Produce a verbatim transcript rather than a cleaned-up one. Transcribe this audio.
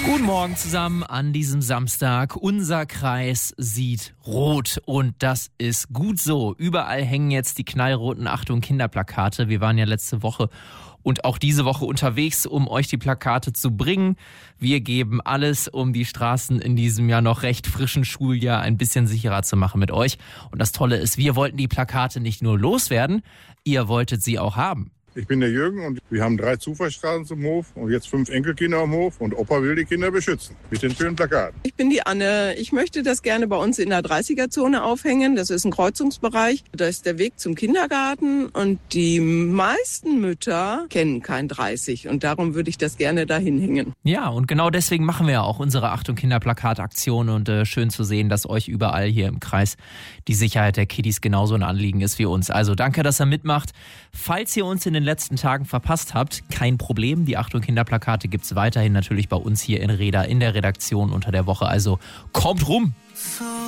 Guten Morgen zusammen an diesem Samstag. Unser Kreis sieht rot und das ist gut so. Überall hängen jetzt die knallroten Achtung Kinderplakate. Wir waren ja letzte Woche und auch diese Woche unterwegs, um euch die Plakate zu bringen. Wir geben alles, um die Straßen in diesem ja noch recht frischen Schuljahr ein bisschen sicherer zu machen mit euch. Und das Tolle ist, wir wollten die Plakate nicht nur loswerden, ihr wolltet sie auch haben. Ich bin der Jürgen und wir haben drei Zufallsstraßen zum Hof und jetzt fünf Enkelkinder am Hof und Opa will die Kinder beschützen mit den schönen Plakaten. Ich bin die Anne. Ich möchte das gerne bei uns in der dreißiger-Zone aufhängen. Das ist ein Kreuzungsbereich. Da ist der Weg zum Kindergarten und die meisten Mütter kennen kein dreißig und darum würde ich das gerne dahin hängen. Ja, und genau deswegen machen wir ja auch unsere Achtung Kinderplakataktion und äh, schön zu sehen, dass euch überall hier im Kreis die Sicherheit der Kiddies genauso ein Anliegen ist wie uns. Also danke, dass ihr mitmacht. Falls ihr uns in den letzten Tagen verpasst habt, kein Problem. Die Achtung Kinderplakate gibt's weiterhin natürlich bei uns hier in Reda in der Redaktion unter der Woche. Also kommt rum!